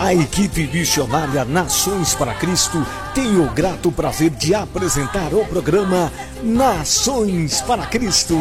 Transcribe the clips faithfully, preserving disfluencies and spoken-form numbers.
A equipe missionária Nações para Cristo tem o grato prazer de apresentar o programa Nações para Cristo.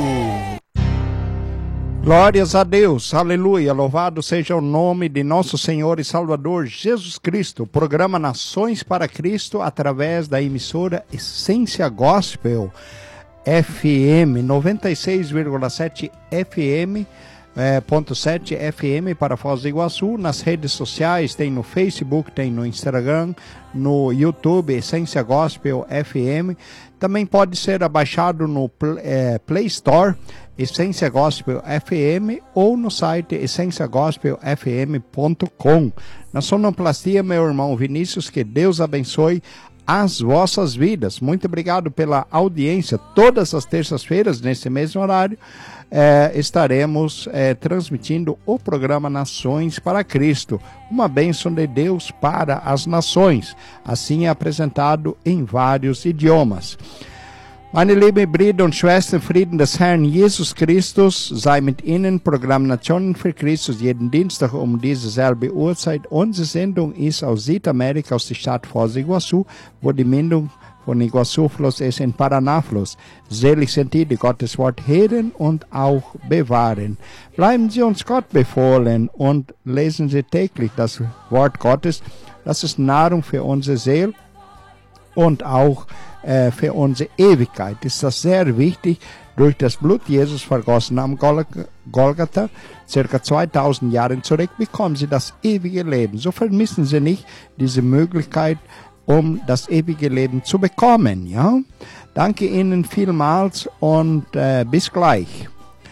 Glórias a Deus, aleluia, louvado seja o nome de nosso Senhor e Salvador Jesus Cristo. O programa Nações para Cristo através da emissora Essência Gospel F M, noventa e seis vírgula sete F M, É, ponto sete F M para Foz do Iguaçu. Nas redes sociais tem no Facebook, tem no Instagram, no YouTube, Essência Gospel F M. Também pode ser abaixado no é, Play Store, Essência Gospel F M, ou no site essência gospel f m ponto com. Na sonoplastia, meu irmão Vinícius, que Deus abençoe as vossas vidas. Muito obrigado pela audiência. Todas as terças-feiras, nesse mesmo horário, é, estaremos é, transmitindo o programa Nações para Cristo, uma bênção de Deus para as nações. Assim é apresentado em vários idiomas. Meine lieben Brüder und Schwestern, Frieden des Herrn Jesus Christus sei mit Ihnen. Programm Nationen für Christus, jeden Dienstag um diese selbe Uhrzeit. Unsere Sendung ist aus Südamerika, aus der Stadt Foz do Iguaçu, wo die Mündung von Iguaçu-Fluss ist in Paraná-Fluss. Selig sind die, die Gottes Wort hören und auch bewahren. Bleiben Sie uns Gott befohlen und lesen Sie täglich das Wort Gottes. Das ist Nahrung für unsere Seele und auch äh, für unsere Ewigkeit. Ist das sehr wichtig. Durch das Blut Jesus vergossen am Golgatha, circa zweitausend Jahre zurück, bekommen Sie das ewige Leben. So vermissen Sie nicht diese Möglichkeit, um das ewige Leben zu bekommen. Ja? Danke Ihnen vielmals und äh, bis gleich.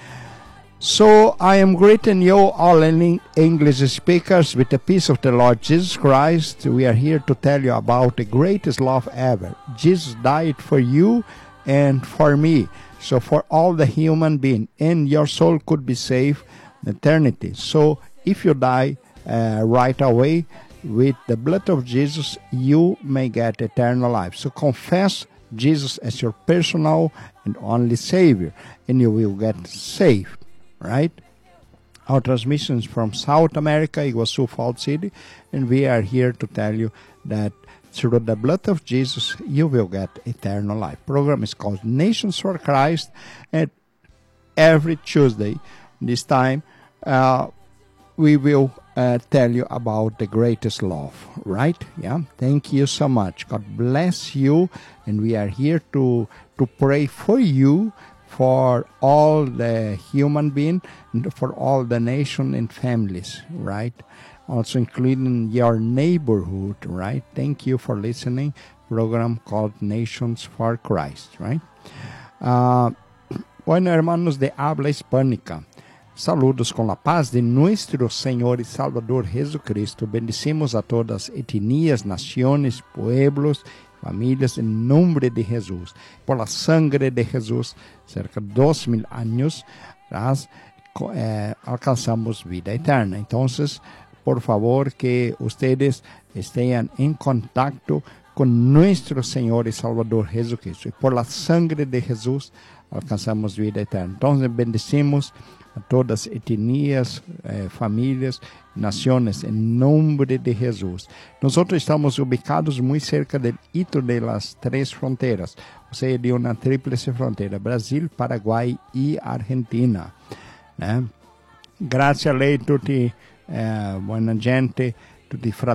So, I am greeting you all English speakers with the peace of the Lord Jesus Christ. We are here to tell you about the greatest love ever. Jesus died for you and for me. So for all the human being, and your soul could be saved in eternity. So if you die uh, right away, with the blood of Jesus, you may get eternal life. So confess Jesus as your personal and only Savior, and you will get saved. Right? Our transmission is from South America, Iguaçu Falls City, and we are here to tell you that through the blood of Jesus, you will get eternal life. Program is called Nations for Christ, and every Tuesday, this time, uh, we will uh, tell you about the greatest love, right? Yeah. Thank you so much. God bless you, and we are here to to pray for you, for all the human being, and for all the nation and families, right? Also including your neighborhood, right? Thank you for listening. Program called Nations for Christ, right? Uh, bueno, hermanos de habla hispánica, saludos con la paz de nuestro Señor y Salvador Jesucristo. Bendecimos a todas etnias, naciones, pueblos, familias en nombre de Jesús. Por la sangre de Jesús, cerca de dos mil años, eh, alcanzamos vida eterna. Entonces, por favor, que ustedes estén en contacto con nuestro Señor y Salvador Jesucristo. Y por la sangre de Jesús, alcanzamos vida eterna. Entonces, bendecimos a todas etnias, eh, familias, naciones, en nombre de Jesús. Nosotros estamos ubicados muy cerca del hito de las tres fronteras, o sea, de una tríplice frontera, Brasil, Paraguay y Argentina. ¿Eh? Grazie a lei tutti, eh, buona gente, tutti fratelli